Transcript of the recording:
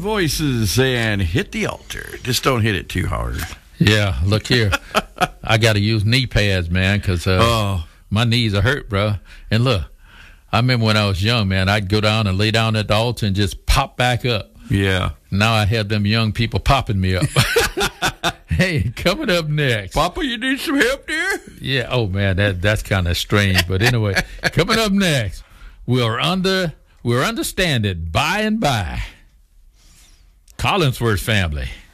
voices and hit the altar. Just don't hit it too hard. Yeah, look here. I got to use knee pads, man, because my knees are hurt, bro. And look, I remember when I was young, man, I'd go down and lay down at the altar and just pop back up. Yeah. Now I have them young people popping me up. Hey, coming up next. Papa, you need some help there? Yeah, oh, man, that's kind of strange. But anyway, coming up next, we'll understand it by and by. Collinsworth family.